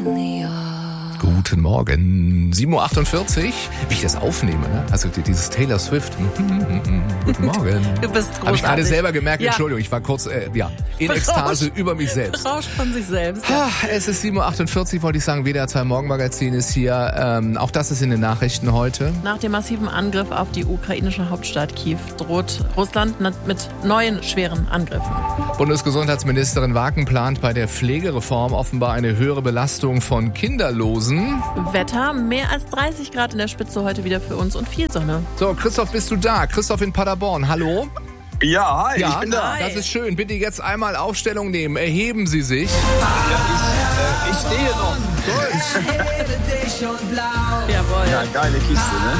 Guten Morgen, 7.48 Uhr. Wie ich das aufnehme, ne? Also dieses Taylor Swift. Guten Morgen. Du bist großartig. Habe ich gerade selber gemerkt, ja. Entschuldigung, ich war kurz in Ekstase über mich selbst. Rauscht von sich selbst. Ja. Es ist 7.48 Uhr, wollte ich sagen, WDR 2 Morgenmagazin ist hier. Auch das ist in den Nachrichten heute. Nach dem massiven Angriff auf die ukrainische Hauptstadt Kiew droht Russland mit neuen schweren Angriffen. Bundesgesundheitsministerin Wagen plant bei der Pflegereform offenbar eine höhere Belastung von Kinderlosen. Wetter, mehr als 30 Grad in der Spitze heute wieder für uns und viel Sonne. So, Christoph, bist du da? Christoph in Paderborn, hallo? Ja, hi, Ja, ich bin da. das ist schön. Bitte jetzt einmal Aufstellung nehmen. Erheben Sie sich. Ja, ich stehe noch. Jawohl. Ja, geile Kiste, ne?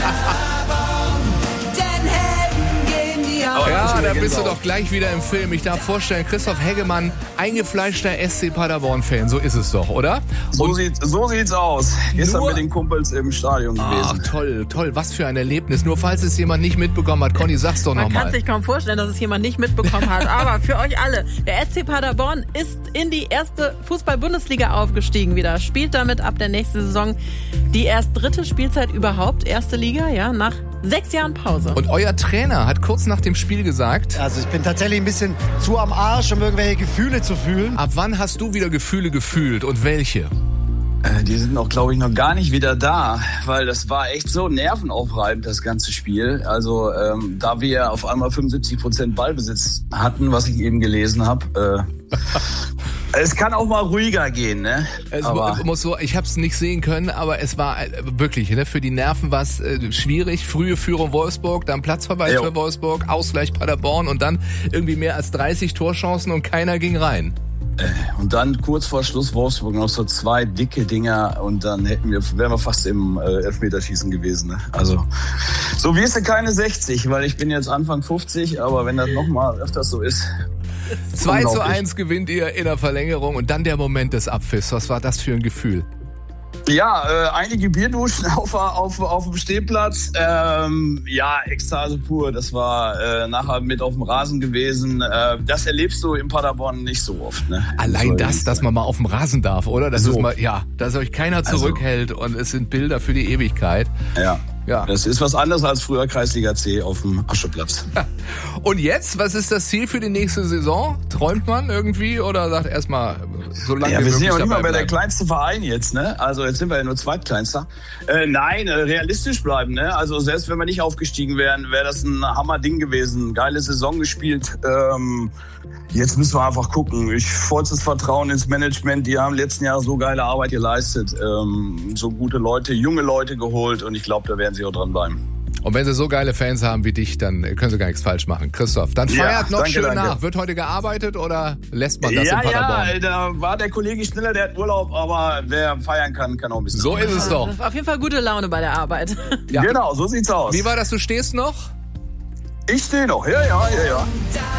Ja, da bist du doch gleich wieder im Film. Ich darf vorstellen, Christoph Heggemann, eingefleischter SC Paderborn-Fan. So ist es doch, oder? So sieht's aus. Gestern mit den Kumpels im Stadion gewesen. Ach, toll. Was für ein Erlebnis. Nur falls es jemand nicht mitbekommen hat. Conny, sag's doch nochmal. Man kann sich kaum vorstellen, dass es jemand nicht mitbekommen hat. Aber für euch alle, der SC Paderborn ist in die erste Fußball-Bundesliga aufgestiegen wieder. Spielt damit ab der nächsten Saison die erst dritte Spielzeit überhaupt. Erste Liga, ja, nach 6 Jahren Pause. Und euer Trainer hat kurz nach dem Spiel gesagt... Also ich bin tatsächlich ein bisschen zu am Arsch, um irgendwelche Gefühle zu fühlen. Ab wann hast du wieder Gefühle gefühlt und welche? Die sind auch, glaube ich, noch gar nicht wieder da, weil das war echt so nervenaufreibend, das ganze Spiel. Also da wir auf einmal 75% Ballbesitz hatten, was ich eben gelesen habe, es kann auch mal ruhiger gehen, ne? Ich habe es nicht sehen können, aber es war wirklich, ne, für die Nerven war es schwierig. Frühe Führung Wolfsburg, dann Platzverweis für Wolfsburg, Ausgleich Paderborn und dann irgendwie mehr als 30 Torchancen und keiner ging rein. Und dann kurz vor Schluss Wolfsburg noch so 2 dicke Dinger und dann wären wir fast im Elfmeterschießen gewesen. Ne? Also so wirst du keine 60, weil ich bin jetzt Anfang 50, aber wenn das nochmal öfters so ist. 2:1 gewinnt ihr in der Verlängerung und dann der Moment des Abpfiffs. Was war das für ein Gefühl? Ja, einige Bierduschen auf dem Stehplatz. Ekstase pur. Das war nachher mit auf dem Rasen gewesen. Das erlebst du in Paderborn nicht so oft. Ne? Allein dass man mal auf dem Rasen darf, oder? Das ist mal, dass euch keiner zurückhält und es sind Bilder für die Ewigkeit. Ja, das ist was anderes als früher Kreisliga C auf dem Ascheplatz. Und jetzt, was ist das Ziel für die nächste Saison? Träumt man irgendwie oder sagt erstmal so lange wie möglich? Wir sind ja auch nicht mal dabei mehr der kleinste Verein jetzt, ne? Also jetzt sind wir ja nur zweitkleinster. Nein, realistisch bleiben, ne? Also selbst wenn wir nicht aufgestiegen wären, wäre das ein Hammerding gewesen. Geile Saison gespielt. Jetzt müssen wir einfach gucken. Vollstes Vertrauen ins Management. Die haben letzten Jahre so geile Arbeit geleistet. So gute Leute, junge Leute geholt. Und ich glaube, da werden sie auch dranbleiben. Und wenn sie so geile Fans haben wie dich, dann können sie gar nichts falsch machen. Christoph, dann feiert noch schön nach. Wird heute gearbeitet oder lässt man das in Paderborn? Ja, da war der Kollege schneller, der hat Urlaub. Aber wer feiern kann, kann auch ein bisschen. So ist es doch. Auf jeden Fall gute Laune bei der Arbeit. Ja. Genau, so sieht's aus. Wie war das, du stehst noch? Ich stehe noch, ja.